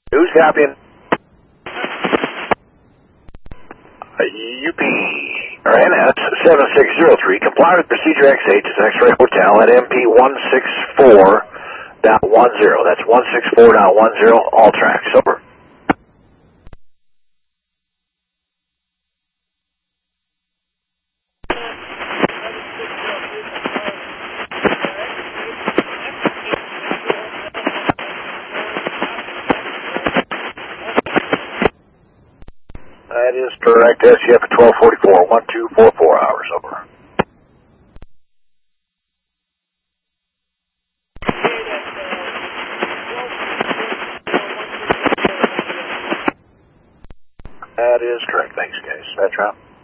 Who's copying? UP or NS 7603. Comply with procedure XH is X-Ray Hotel at MP 164.10. That's 164.10. All tracks. Over. That is correct. SCF at 1244, 1244 hours. Over. That is correct. Thanks, guys. That's right.